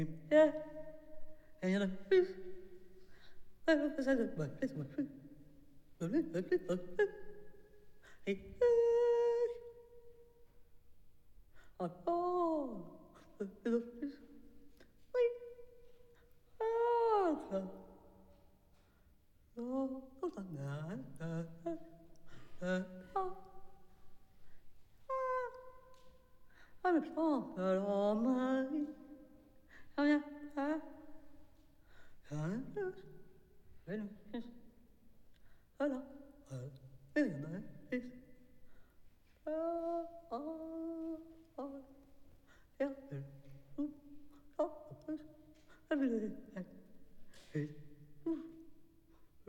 Yeah. And you're like, I'm a song that all my oh yeah hello